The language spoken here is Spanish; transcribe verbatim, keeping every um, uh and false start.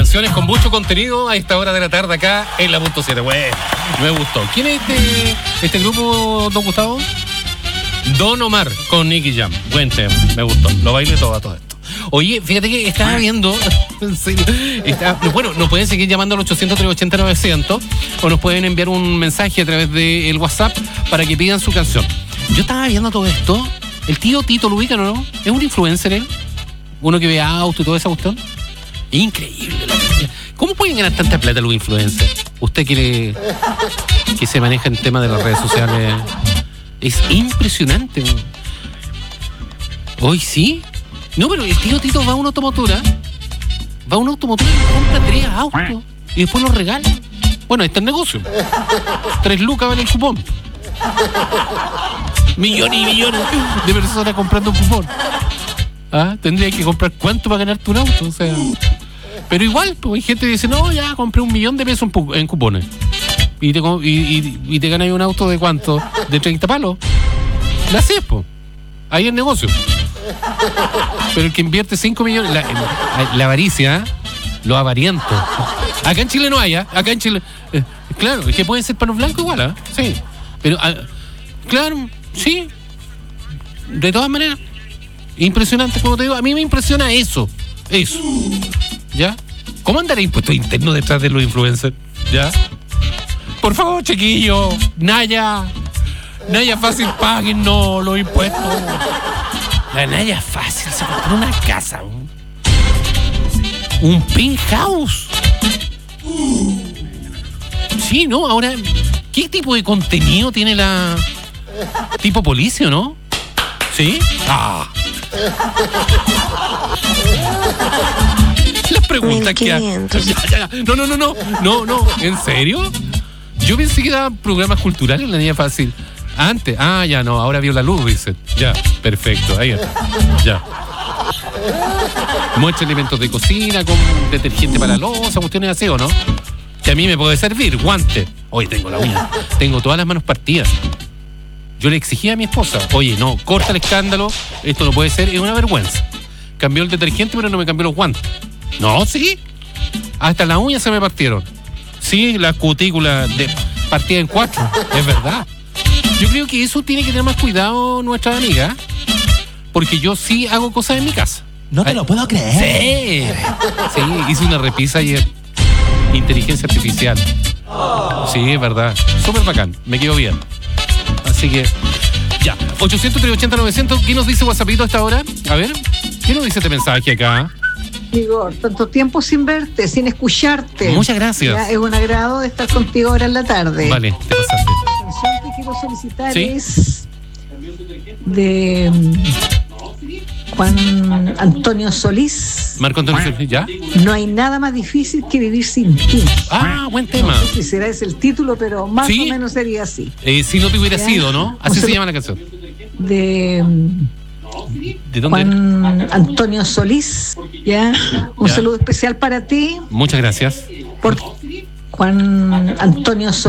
canciones con mucho contenido a esta hora de la tarde acá en la punto siete. Bueno, me gustó. ¿Quién es este, este grupo, don Gustavo? Don Omar con Nicky Jam. Buen tema, me gustó. Lo bailé todo a todo esto. Oye, fíjate que estaba viendo, en serio, está, bueno, nos pueden seguir llamando al ochocientos, trescientos ochenta, novecientos o nos pueden enviar un mensaje a través del WhatsApp para que pidan su canción. Yo estaba viendo todo esto. El tío Tito, ¿lo ubican o no? Es un influencer, ¿eh? Uno que ve auto y toda esa cuestión. Increíble. ¿Cómo pueden ganar tanta plata los influencers? Usted quiere que se maneja en tema de las redes sociales. Es impresionante. Hoy sí. No, pero el tío Tito va a una automotora. Va a una automotora y compra tres autos. Y después los regala. Bueno, este es el negocio. Tres lucas vale el cupón. Millones y millones de personas comprando un cupón. ¿Ah? Tendría que comprar cuánto para ganarte un auto. O sea. Pero igual, pues hay gente que dice, no, ya compré un millón de pesos en, pu- en cupones. Y te, y, y, y te ganas un auto de cuánto? De treinta palos. La haces, pues. Ahí es negocio. Pero el que invierte cinco millones, la, la, la avaricia, ¿eh? Lo avariento. Acá en Chile no hay, ¿eh? Acá en Chile. Eh, claro, es que pueden ser panos blancos igual, ¿eh? Sí. Pero, ah, claro, sí. De todas maneras. Impresionante, como te digo. A mí me impresiona eso. Eso. ¿Ya? ¿Cómo andará impuesto interno detrás de los influencers? ¿Ya? Por favor, chiquillo. Naya. Naya Fácil, paguen no los impuestos. La Naya Fácil se compró una casa. Un, un penthouse. Sí, ¿no? Ahora, ¿qué tipo de contenido tiene la... tipo Policio, no? ¿Sí? Ah. Las preguntas que hay. No, no, no, no. No, no. ¿En serio? Yo pensé que daban programas culturales en la Niña Fácil. Antes. Ah, ya no. Ahora vio la luz, dice. Ya. Perfecto. Ahí está. Ya. Muestra elementos de cocina con detergente para la loza, cuestiones así, ¿o no? Que a mí me puede servir. Guante. Hoy tengo la uña. Tengo todas las manos partidas. Yo le exigí a mi esposa, oye, no, corta el escándalo, esto no puede ser, es una vergüenza. Cambió el detergente, pero no me cambió los guantes. No, sí. Hasta las uñas se me partieron. Sí, la cutícula de, partida en cuatro, es verdad. Yo creo que eso tiene que tener más cuidado nuestra amiga, porque yo sí hago cosas en mi casa. No te Ay, lo puedo creer. Sí, sí, hice una repisa ayer. Inteligencia artificial. Sí, es verdad. Súper bacán, me quedó bien. Así que, ya, ochocientos, trescientos ochenta, novecientos. ¿Qué nos dice WhatsAppito a esta hora? A ver, ¿qué nos dice este mensaje acá? Igor, tanto tiempo sin verte, sin escucharte. Muchas gracias. Ya, es un agrado de estar contigo ahora en la tarde. Vale, te pasaste. La canción que quiero solicitar ¿Sí? es de Juan Antonio Solís. Marco Antonio Solís, ¿ya? No hay nada más difícil que vivir sin ti. Ah, buen tema. No sé si será ese el título, pero más ¿Sí? o menos sería así. Eh, si no te hubiera ¿Ya? sido, ¿no? Así Un se sal- llama la canción. De ¿De dónde? Juan Antonio Solís. ¿Ya? Un ¿Ya? saludo especial para ti. Muchas gracias. Por Juan Antonio Solís.